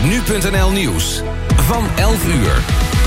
Nu.nl Nieuws van 11 uur.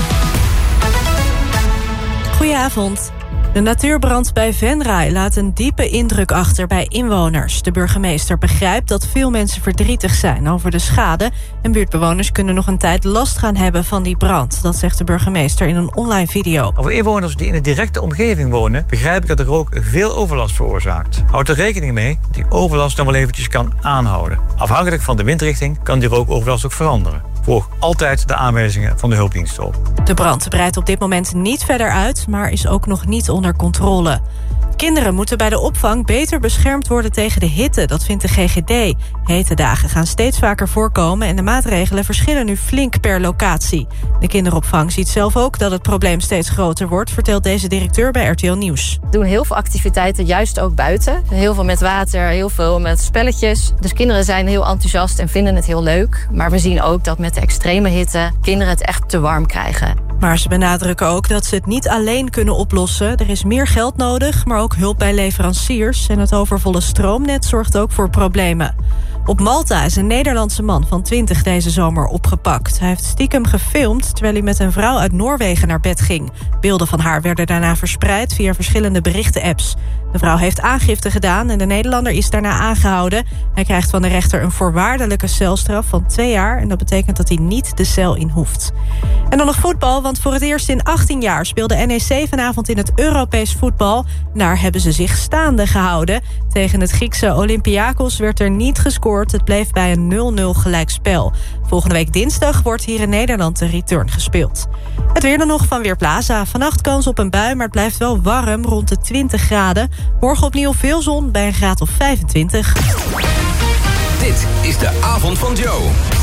Goedenavond. De natuurbrand bij Venray laat een diepe indruk achter bij inwoners. De burgemeester begrijpt dat veel mensen verdrietig zijn over de schade, en buurtbewoners kunnen nog een tijd last gaan hebben van die brand. Dat zegt de burgemeester in een online video. Voor inwoners die in de directe omgeving wonen, begrijp ik dat de rook veel overlast veroorzaakt. Houd er rekening mee dat die overlast nog wel eventjes kan aanhouden. Afhankelijk van de windrichting kan die rookoverlast ook veranderen. Volg altijd de aanwijzingen van de hulpdiensten op. De brand breidt op dit moment niet verder uit, maar is ook nog niet onder controle. Kinderen moeten bij de opvang beter beschermd worden tegen de hitte. Dat vindt de GGD. Hete dagen gaan steeds vaker voorkomen en de maatregelen verschillen nu flink per locatie. De kinderopvang ziet zelf ook dat het probleem steeds groter wordt, vertelt deze directeur bij RTL Nieuws. We doen heel veel activiteiten, juist ook buiten. Heel veel met water, heel veel met spelletjes. Dus kinderen zijn heel enthousiast en vinden het heel leuk. Maar we zien ook dat met de extreme hitte kinderen het echt te warm krijgen. Maar ze benadrukken ook dat ze het niet alleen kunnen oplossen. Er is meer geld nodig, maar ook hulp bij leveranciers. En het overvolle stroomnet zorgt ook voor problemen. Op Malta is een Nederlandse man van 20 deze zomer opgepakt. Hij heeft stiekem gefilmd terwijl hij met een vrouw uit Noorwegen naar bed ging. Beelden van haar werden daarna verspreid via verschillende berichten-apps. De vrouw heeft aangifte gedaan en de Nederlander is daarna aangehouden. Hij krijgt van de rechter een voorwaardelijke celstraf van 2 jaar... en dat betekent dat hij niet de cel in hoeft. En dan nog voetbal, want voor het eerst in 18 jaar... speelde NEC vanavond in het Europees voetbal. Daar hebben ze zich staande gehouden. Tegen het Griekse Olympiakos werd er niet gescoord. Het bleef bij een 0-0 gelijkspel. Volgende week dinsdag wordt hier in Nederland de return gespeeld. Het weer dan nog van Weerplaza. Vannacht kans op een bui, maar het blijft wel warm, rond de 20 graden. Morgen opnieuw veel zon bij een graad of 25. Dit is de avond van Joe.